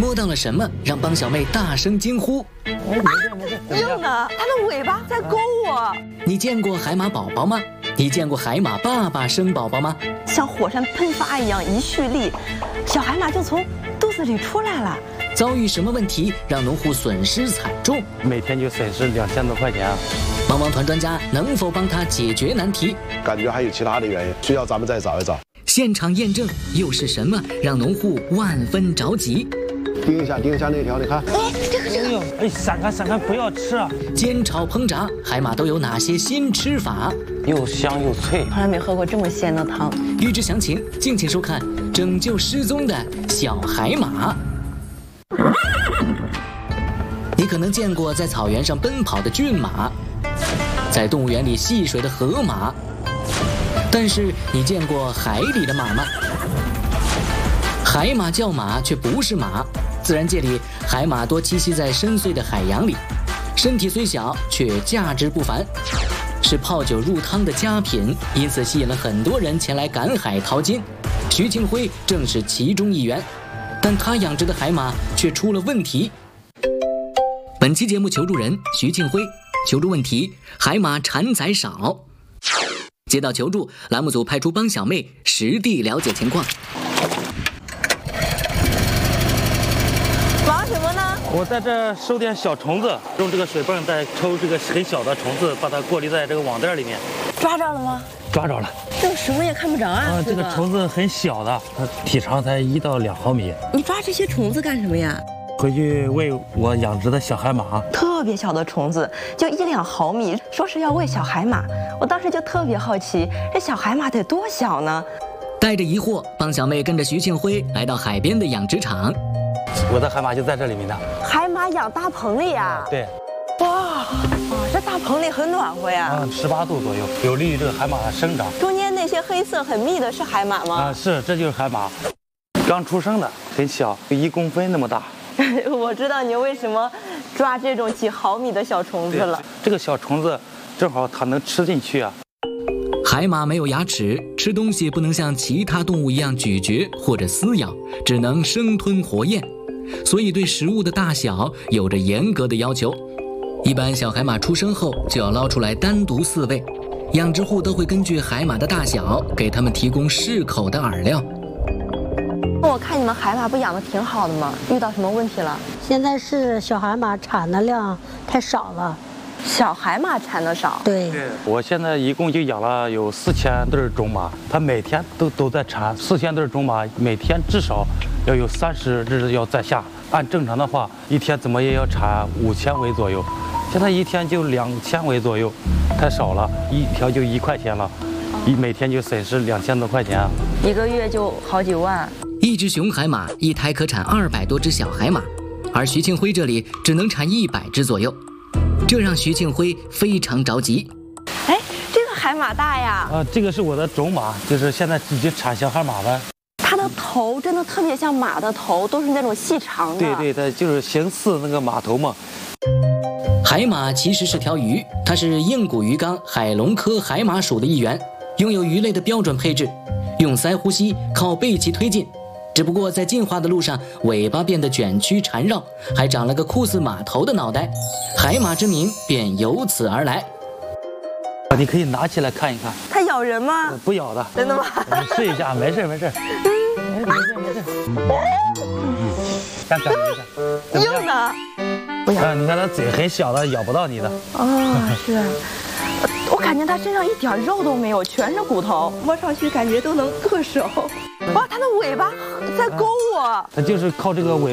摸到了什么，让帮小妹大声惊呼？ 硬的，它的尾巴在勾我。 你见过海马宝宝吗？你见过海马爸爸生宝宝吗？ 像火山喷发一样，一蓄力，小海马就从肚子里出来了。 遭遇什么问题让农户损失惨重？ 每天就损失2000多块钱。 帮帮团专家能否帮他解决难题？ 感觉还有其他的原因，需要咱们再找一找。 现场验证又是什么让农户万分着急？ 盯一下那条，你看。 哎，这个。 哎，闪开，不要吃啊！ 煎炒烹炸，海马都有哪些新吃法？ 又香又脆。 从来没喝过这么鲜的汤。 欲知详情，敬请收看《拯救失踪的小海马》。你可能见过在草原上奔跑的骏马，在动物园里戏水的河马，但是你见过海里的马吗？海马叫马却不是马。自然界里，海马多栖息在深邃的海洋里，身体虽小，却价值不凡，是泡酒入汤的佳品，因此吸引了很多人前来赶海淘金。徐庆辉正是其中一员，但他养殖的海马却出了问题。本期节目求助人徐庆辉，求助问题：海马产崽少。接到求助，栏目组派出帮小妹实地了解情况。 忙什么呢？ 我在这收点小虫子，用这个水泵再抽这个很小的虫子，把它过滤在这个网袋里面。 抓着了吗？ 抓着了。 这个什么也看不着啊！ 这个虫子很小的，它体长才1到2毫米。 你抓这些虫子干什么呀？ 回去喂我养殖的小海马。 特别小的虫子，就1、2毫米，说是要喂小海马。我当时就特别好奇，这小海马得多小呢？ 带着疑惑，帮小妹跟着徐庆辉来到海边的养殖场。 我的海马就在这里面的。 海马养大棚里呀？ 对。 哇，这大棚里很暖和呀。 18度左右，有利于这个海马的生长。 中间那些黑色很密的是海马吗？ 是，这就是海马，刚出生的，很小，1公分那么大。 我知道你为什么抓这种几毫米的小虫子了。 这个小虫子正好它能吃进去啊。 海马没有牙齿，吃东西不能像其他动物一样咀嚼或者撕咬，只能生吞活咽，所以对食物的大小有着严格的要求。一般小海马出生后就要捞出来单独饲喂，养殖户都会根据海马的大小给它们提供适口的饵料。 我看你们海马不养得挺好的吗？遇到什么问题了？ 现在是小海马产的量太少了。 小海马产的少？ 对， 我现在一共就养了有4000对种马，它每天都在产，4000对种马，每天至少要有30只要在下。按正常的话，一天怎么也要产5000尾左右，现在一天就2000尾左右，太少了，一条就1块钱了，每天就损失2000多块钱， 一个月就好几万。 一只雄海马一胎可产200多只小海马，而徐庆辉这里只能产100只左右，这让徐庆辉非常着急。 哎，这个海马大呀！ 这个是我的种马，就是现在已经产小海马了。 它的头真的特别像马的头，都是那种细长的。 对，它就是形似那个马头嘛。 海马其实是条鱼，它是硬骨鱼纲海龙科海马属的一员，拥有鱼类的标准配置，用鳃呼吸，靠背鳍推进。只不过在进化的路上，尾巴变得卷曲缠绕，还长了个酷似马头的脑袋，海马之名便由此而来。 你可以拿起来看一看。 它咬人吗？ 不咬的。 真的吗？ 你试一下，没事。没事。想感觉一下。 硬的。 你看它嘴很小的，咬不到你的。 是。我感觉它身上一点肉都没有，全是骨头，摸上去感觉都能硌手。哇，它的尾巴在勾我。 它就是靠这个尾。